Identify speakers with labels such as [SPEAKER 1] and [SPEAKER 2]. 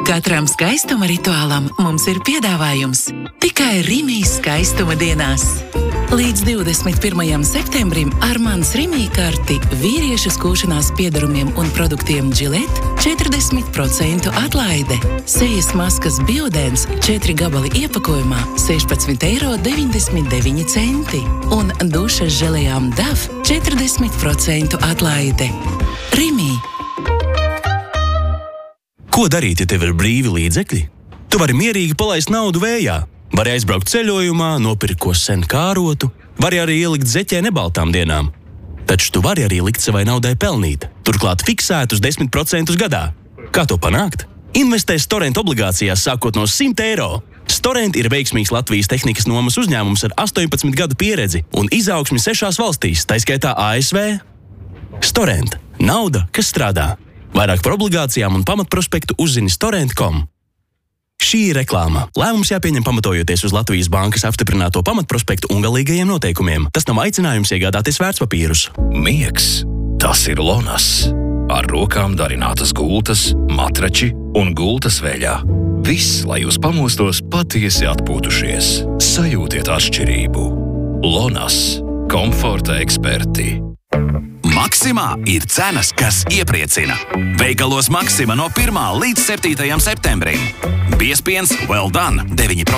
[SPEAKER 1] Katram skaistuma rituālam mums ir piedāvājums tikai Rimijas skaistuma dienās. Līdz 21. septembrim ar mans Rimija karti vīriešu skūšanās piedarumiem un produktiem Gillette 40% atlaide. Sejas maskas Biodens 4 gabali iepakojumā 16,99 €. Un dušas želejām Daf 40% atlaide. Rimija.
[SPEAKER 2] Ko darīt, ja tev ir brīvi līdzekļi? Tu vari mierīgi palaist naudu vējā. Vari aizbraukt ceļojumā, nopirkt ko sen kārotu, vari arī ielikt zeķē nebaltām dienām. Taču tu vari arī likt savai naudai pelnīt, turklāt fiksētus 10% gadā. Kā to panākt? Investē Storent obligācijās sākot no 100 €. Storent ir veiksmīgs Latvijas tehnikas nomas uzņēmums ar 18 gadu pieredzi un izaugsmi 6 valstīs, tā skaitā ASV. Storent – nauda, kas strādā. Vairāk par obligācijām un pamatprospektu uzzini storent.com. Šī ir reklāma. Lēmums jāpieņem pamatojoties uz Latvijas bankas apstiprināto pamatprospektu un galīgajiem noteikumiem. Tas nav aicinājums iegādāties vērtspapīrus.
[SPEAKER 3] Miegs – tas ir Lonas. Ar rokām darinātas gultas, matrači un gultas veļā. Viss, lai jūs pamostos patiesi atpūtušies. Sajūtiet atšķirību. Lonas – komforta eksperti.
[SPEAKER 4] Maksimā ir cenas, kas iepriecina. Veikalos Maksima no 1. līdz 7. septembrim. Biezpiens Well Done 9%.